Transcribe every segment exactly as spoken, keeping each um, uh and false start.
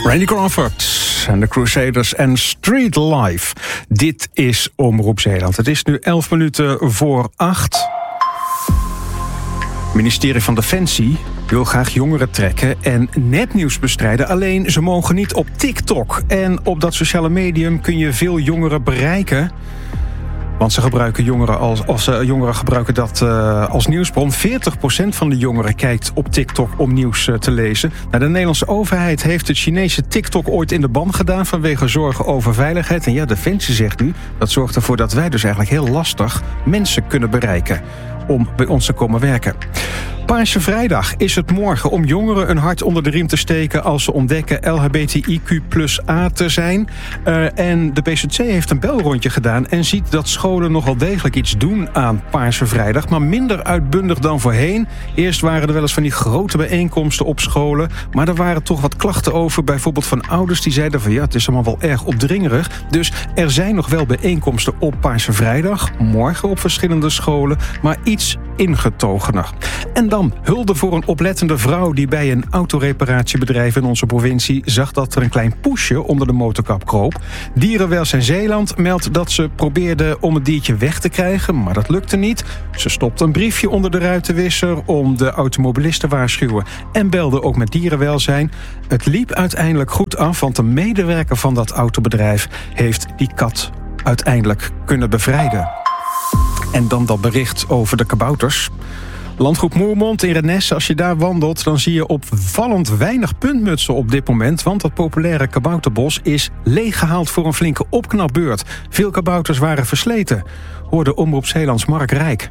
Randy Crawford en de Crusaders en Street Life. Dit is Omroep Zeeland. Het is nu elf minuten voor acht. Het ministerie van Defensie wil graag jongeren trekken en nepnieuws bestrijden. Alleen ze mogen niet op TikTok. En op dat sociale medium kun je veel jongeren bereiken. Want ze gebruiken jongeren als, als uh, jongeren gebruiken dat uh, als nieuwsbron. veertig procent van de jongeren kijkt op TikTok om nieuws uh, te lezen. Nou, de Nederlandse overheid heeft het Chinese TikTok ooit in de ban gedaan vanwege zorgen over veiligheid. En ja, Defensie zegt nu, dat zorgt ervoor dat wij dus eigenlijk heel lastig mensen kunnen bereiken om bij ons te komen werken. Paarse Vrijdag is het morgen om jongeren een hart onder de riem te steken als ze ontdekken L H B T I Q plus A te zijn. Uh, en de P Z C heeft een belrondje gedaan en ziet dat scholen nog wel degelijk iets doen aan Paarse Vrijdag, maar minder uitbundig dan voorheen. Eerst waren er wel eens van die grote bijeenkomsten op scholen, maar er waren toch wat klachten over, bijvoorbeeld van ouders die zeiden van ja, het is allemaal wel erg opdringerig. Dus er zijn nog wel bijeenkomsten op Paarse Vrijdag, morgen op verschillende scholen, maar iets ingetogener. En dan hulde voor een oplettende vrouw die bij een autoreparatiebedrijf in onze provincie zag dat er een klein poesje onder de motorkap kroop. Dierenwelzijn Zeeland meldt dat ze probeerde om het diertje weg te krijgen, maar dat lukte niet. Ze stopte een briefje onder de ruitenwisser om de automobilist te waarschuwen en belde ook met Dierenwelzijn. Het liep uiteindelijk goed af, want de medewerker van dat autobedrijf heeft die kat uiteindelijk kunnen bevrijden. En dan dat bericht over de kabouters. Landgoed Moermond in Renesse, als je daar wandelt, dan zie je opvallend weinig puntmutsen op dit moment, want dat populaire kabouterbos is leeggehaald voor een flinke opknapbeurt. Veel kabouters waren versleten, hoorde Omroep Zeelands Mark Rijk.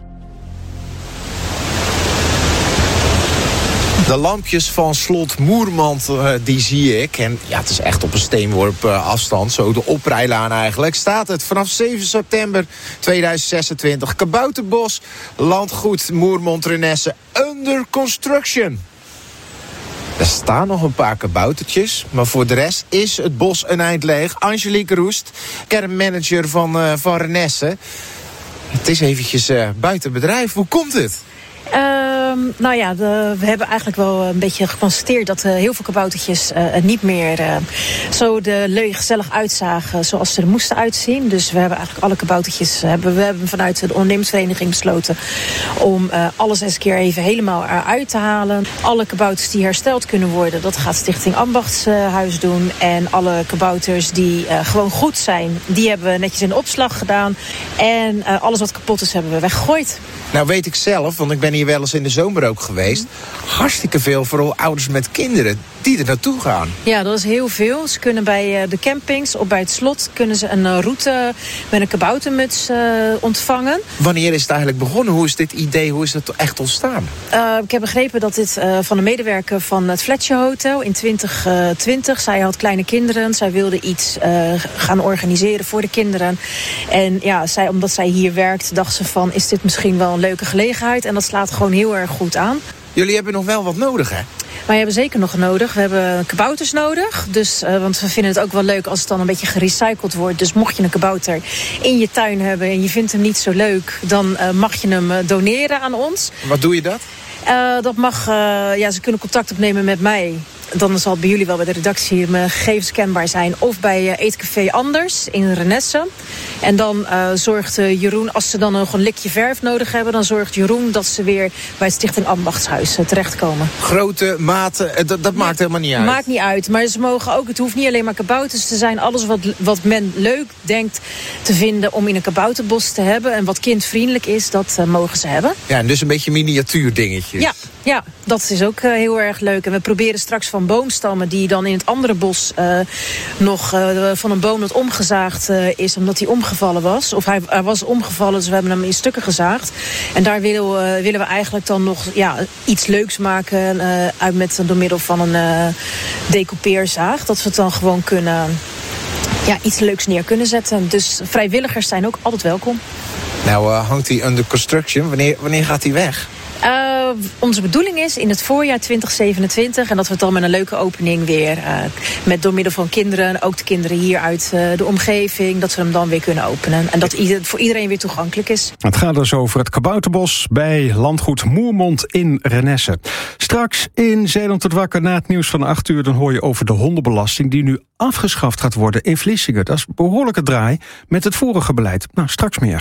De lampjes van slot Moermond, uh, die zie ik. En ja, het is echt op een steenworp uh, afstand, zo de oprijlaan eigenlijk. Staat het vanaf zeven september tweeduizend zesentwintig. Kabouterbos, landgoed Moermond Renesse, under construction. Er staan nog een paar kaboutertjes, maar voor de rest is het bos een eind leeg. Angelique Roest, kernmanager van, uh, van Renesse. Het is eventjes uh, buiten bedrijf. Hoe komt het? Um, nou ja, de, we hebben eigenlijk wel een beetje geconstateerd dat uh, heel veel kaboutertjes uh, niet meer uh, zo de leuk gezellig uitzagen zoals ze er moesten uitzien. Dus we hebben eigenlijk alle kaboutertjes, uh, hebben, we hebben vanuit de ondernemersvereniging besloten om uh, alles eens een keer even helemaal eruit te halen. Alle kabouters die hersteld kunnen worden, dat gaat Stichting Ambachtshuis doen. En alle kabouters die uh, gewoon goed zijn, die hebben we netjes in de opslag gedaan. En uh, alles wat kapot is, hebben we weggegooid. Nou weet ik zelf, want ik ben hier wel eens in de zomer ook geweest. Hartstikke veel, vooral ouders met kinderen, die er naartoe gaan. Ja, dat is heel veel. Ze kunnen bij de campings of bij het slot kunnen ze een route met een kaboutermuts uh, ontvangen. Wanneer is het eigenlijk begonnen? Hoe is dit idee, hoe is het echt ontstaan? Uh, ik heb begrepen dat dit uh, van een medewerker van het Fletcher Hotel in twintig twintig. Zij had kleine kinderen. Zij wilde iets uh, gaan organiseren voor de kinderen. En ja, zij, omdat zij hier werkt, dacht ze van, is dit misschien wel een leuke gelegenheid? En dat slaat gewoon heel erg goed aan. Jullie hebben nog wel wat nodig, hè? Wij hebben zeker nog nodig. We hebben kabouters nodig. Dus, uh, want we vinden het ook wel leuk als het dan een beetje gerecycled wordt. Dus mocht je een kabouter in je tuin hebben en je vindt hem niet zo leuk, dan uh, mag je hem uh, doneren aan ons. Wat doe je dat? Uh, dat mag, uh, ja, ze kunnen contact opnemen met mij. Dan zal het bij jullie wel bij de redactie mijn gegevens kenbaar zijn. Of bij uh, Eetcafé Anders in Renesse. En dan uh, zorgt uh, Jeroen, als ze dan nog een likje verf nodig hebben, dan zorgt Jeroen dat ze weer bij het Stichting Ambachtshuis uh, terechtkomen. Grote maten, dat, dat maakt nee, helemaal niet uit. Maakt niet uit, maar ze mogen ook, het hoeft niet alleen maar kabouters te zijn. Alles wat, wat men leuk denkt te vinden om in een kabouterbos te hebben en wat kindvriendelijk is, dat uh, mogen ze hebben. Ja, en dus een beetje miniatuurdingetjes. Ja, ja, dat is ook uh, heel erg leuk. En we proberen straks van boomstammen die dan in het andere bos uh, nog uh, van een boom dat omgezaagd uh, is omdat hij omgevallen was. Of hij, hij was omgevallen, dus we hebben hem in stukken gezaagd. En daar willen we, willen we eigenlijk dan nog ja, iets leuks maken uh, uit met, door middel van een uh, decoupeerzaag. Dat we het dan gewoon kunnen, ja, iets leuks neer kunnen zetten. Dus vrijwilligers zijn ook altijd welkom. Nou uh, hangt hij under construction. Wanneer, wanneer gaat hij weg? Uh, onze bedoeling is in het voorjaar twintig zevenentwintig... en dat we het dan met een leuke opening weer... Uh, met door middel van kinderen, ook de kinderen hier uit uh, de omgeving... dat we hem dan weer kunnen openen. En dat ieder, voor iedereen weer toegankelijk is. Het gaat dus over het Kabouterbos bij landgoed Moermond in Renesse. Straks in Zeeland tot wakker na het nieuws van acht uur... dan hoor je over de hondenbelasting die nu afgeschaft gaat worden in Vlissingen. Dat is een behoorlijke draai met het vorige beleid. Nou, straks meer.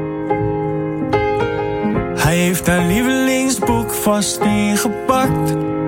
Hij heeft haar lievelingsboek vast ingepakt.